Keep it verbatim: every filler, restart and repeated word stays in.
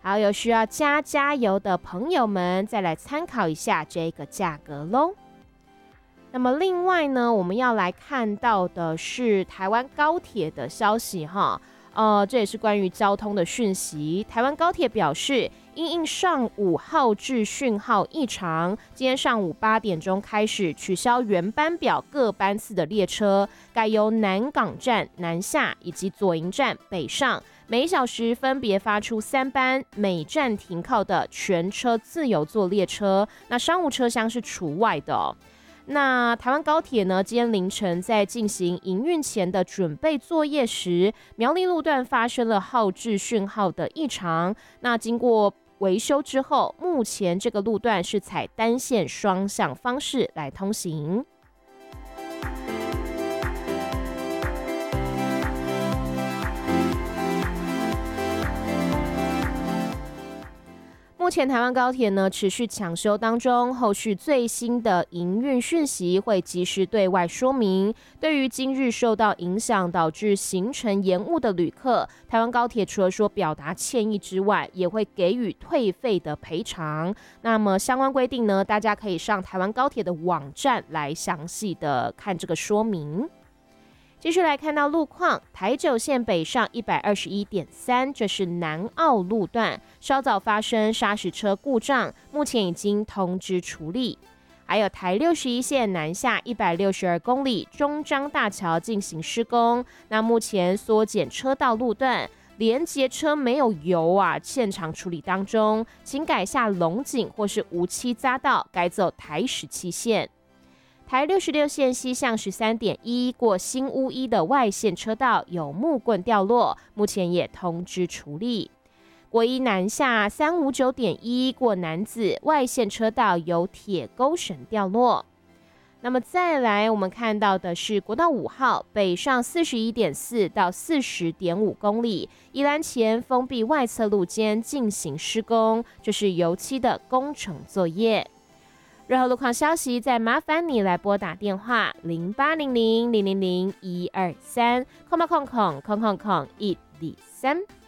好，有需要加加油的朋友们，再来参考一下这个价格咯。那么另外呢，我们要来看到的是台湾高铁的消息哈，呃，这也是关于交通的讯息。台湾高铁表示，因应上午号志讯号异常，今天上午八点钟开始取消原班表各班次的列车，改由南港站南下以及左营站北上，每小时分别发出三班每站停靠的全车自由座列车，那商务车厢是除外的哦。那台湾高铁呢，今天凌晨在进行营运前的准备作业时，苗栗路段发生了号志讯号的异常。那经过维修之后，目前这个路段是采单线双向方式来通行。目前台湾高铁呢持续抢修当中，后续最新的营运讯息会及时对外说明。对于今日受到影响导致行程延误的旅客，台湾高铁除了说表达歉意之外，也会给予退费的赔偿。那么相关规定呢，大家可以上台湾高铁的网站来详细的看这个说明。继续来看到路况，台九线北上 一百二十一点三， 这是南澳路段，稍早发生砂石车故障，目前已经通知处理。还有台六十一线南下一百六十二公里，中彰大桥进行施工，那目前缩减车道路段，连结车没有油啊，现场处理当中，请改下龙井或是无漆匝道，改走台十七线。台六十六线西向 十三点一 过新屋一的外线车道有木棍掉落，目前也通知处理。国一南下 三五九点一 过南子外线车道有铁钩绳掉落。那么再来我们看到的是国道五号北上 四十一点四 到 四十点五 公里，宜兰前封闭外侧路间进行施工，这是油漆的工程作业。任何路况消息，再麻烦你来拨打电话零八零零零零零一二三空八空空空空空一二三。